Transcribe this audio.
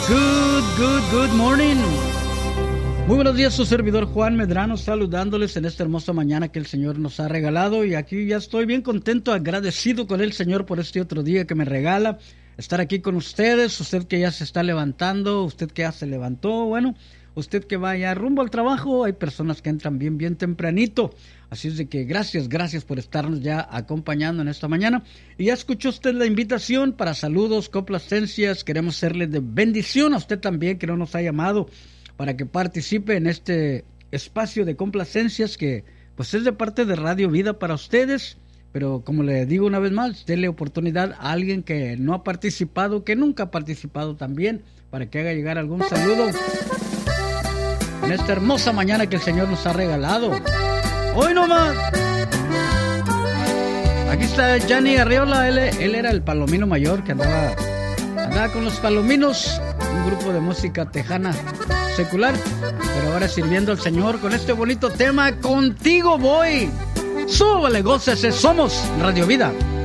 Good morning. Muy buenos días, su servidor Juan Medrano, saludándoles en esta hermosa mañana que el Señor nos ha regalado. Y aquí ya estoy bien contento, agradecido con el Señor por este otro día que me regala. Estar aquí con ustedes, usted que ya se está levantando, usted que ya se levantó, bueno, usted que vaya rumbo al trabajo. Hay personas que entran bien tempranito. Así es de que gracias por estarnos ya acompañando en esta mañana. Y ya escuchó usted la invitación para saludos, complacencias. Queremos serle de bendición a usted también que no nos ha llamado para que participe en este espacio de complacencias que pues es de parte de Radio Vida para ustedes. Pero como le digo una vez más, déle oportunidad a alguien que no ha participado, que nunca ha participado también, para que haga llegar algún saludo en esta hermosa mañana que el Señor nos ha regalado. Hoy nomás. Aquí está Gianni Arriola, él era el palomino mayor que andaba con los palominos, un grupo de música tejana secular, pero ahora sirviendo al Señor con este bonito tema, Contigo Voy. Súbale, gócese, somos Radio Vida.